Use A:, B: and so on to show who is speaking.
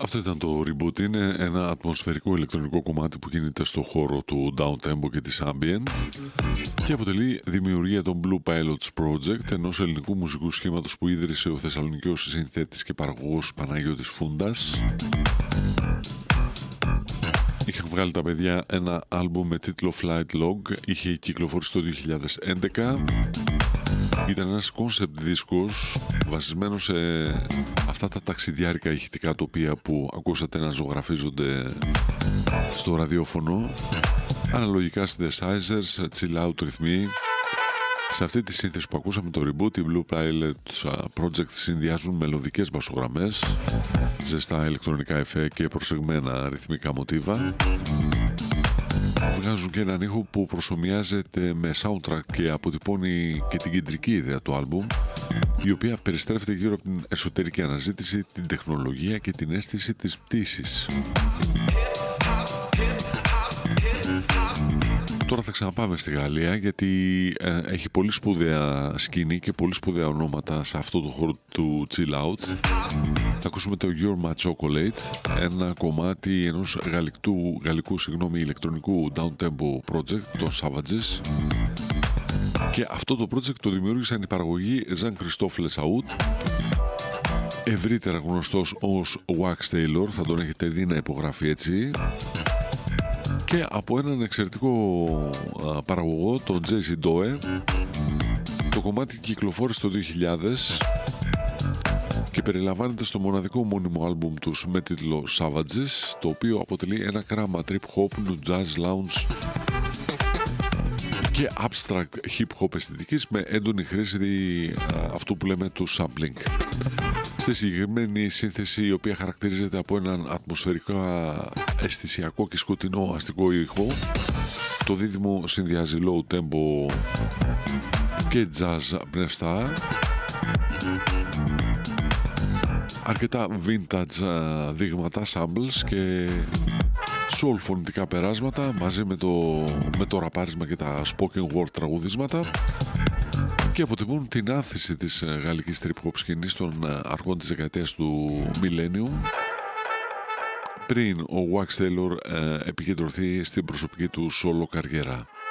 A: Αυτό ήταν το Reboot. Είναι ένα ατμοσφαιρικό ηλεκτρονικό κομμάτι που κινείται στο χώρο του downtempo και της ambient και αποτελεί δημιουργία των Blue Pilots Project, ενός ελληνικού μουσικού σχήματος που ίδρυσε ο θεσσαλονικιός συνθέτης και παραγωγός Παναγιώτης Φούντας. Είχαν βγάλει τα παιδιά ένα άλμπουμ με τίτλο Flight Log, είχε κυκλοφορήσει το 2011. Ήταν ένας concept δίσκος βασισμένος σε αυτά τα ταξιδιάρικα ηχητικά τοπία που ακούσατε να ζωγραφίζονται στο ραδιόφωνο. Αναλογικά synthesizers, chill out ρυθμοί. Σε αυτή τη σύνθεση που ακούσαμε το Reboot, οι Blue Pilots Project συνδυάζουν μελωδικές μπασογραμμές, ζεστά ηλεκτρονικά εφέ και προσεγμένα ρυθμικά μοτίβα. Βγάζουν και έναν ήχο που προσομοιάζεται με soundtrack και αποτυπώνει και την κεντρική ιδέα του άλμπουμ, η οποία περιστρέφεται γύρω από την εσωτερική αναζήτηση, την τεχνολογία και την αίσθηση της πτήσης. Τώρα θα ξαναπάμε στη Γαλλία, γιατί έχει πολύ σπουδαία σκηνή και πολύ σπουδαία ονόματα σε αυτό το χώρο του chill out. Θα ακούσουμε το You're My Chocolate, ένα κομμάτι ενός γαλλικού ηλεκτρονικού downtempo project, το Savages. Και αυτό το project το δημιούργησαν η παραγωγή Jean-Christophe Lesaut, ευρύτερα γνωστός ως Wax Taylor, θα τον έχετε δει να υπογράφει έτσι, και από έναν εξαιρετικό παραγωγό, τον Jay Doe. Το κομμάτι κυκλοφόρησε το 2000 και περιλαμβάνεται στο μοναδικό μόνιμο άλμπουμ τους με τίτλο Savages, το οποίο αποτελεί ένα κράμα trip hop, jazz, lounge και abstract hip hop αισθητικής με έντονη χρήση αυτού που λέμε του sampling. Στη συγκεκριμένη σύνθεση, η οποία χαρακτηρίζεται από έναν ατμοσφαιρικά αισθησιακό και σκοτεινό αστικό ήχο, το δίδυμο συνδυάζει low tempo και jazz πνευστά, αρκετά vintage δείγματα, samples και soul φωνητικά περάσματα μαζί με το ραπάρισμα και τα spoken word τραγουδίσματα, και αποτυπώνουν την άνθηση της γαλλικής trip hop σκηνής των αρχών της δεκαετίας του Millennium, πριν ο Wax Taylor επικεντρωθεί στην προσωπική του solo καριέρα.